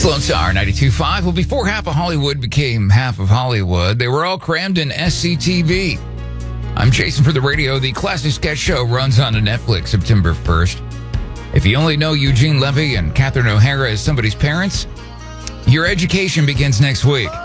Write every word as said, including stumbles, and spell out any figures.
Lone Star ninety-two point five. Well, before half of Hollywood became half of Hollywood, they were all crammed in S C T V. I'm Jason for the radio. The classic sketch show runs on Netflix September first. If you only know Eugene Levy and Catherine O'Hara as somebody's parents, your education begins next week.